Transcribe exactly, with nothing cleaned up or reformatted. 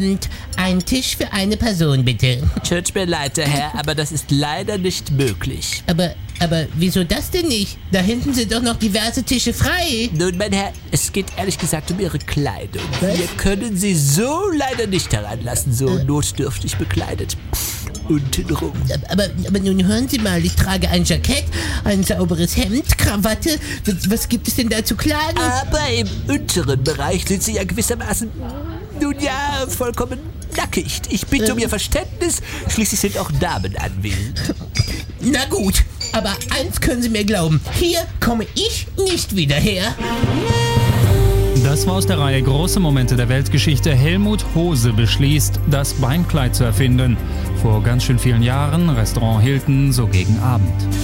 Abend. Ein Tisch für eine Person, bitte. Tut mir leid, der Herr, aber das ist leider nicht möglich. Aber, aber wieso das denn nicht? Da hinten sind doch noch diverse Tische frei. Nun, mein Herr, es geht ehrlich gesagt um Ihre Kleidung. Was? Wir können Sie so leider nicht heranlassen, so Äh. notdürftig bekleidet. Untenrum. Aber, aber nun hören Sie mal, ich trage ein Jackett, ein sauberes Hemd, Krawatte. Was, was gibt es denn da zu klagen? Aber im unteren Bereich sind Sie ja gewissermaßen, nun ja, vollkommen nackig. Ich bitte um Ihr Verständnis, schließlich sind auch Damen anwesend. Na gut, aber eins können Sie mir glauben, hier komme ich nicht wieder her. Das war aus der Reihe Große Momente der Weltgeschichte. Helmut Hose beschließt, das Beinkleid zu erfinden. Vor ganz schön vielen Jahren, Restaurant Hilton, so gegen Abend.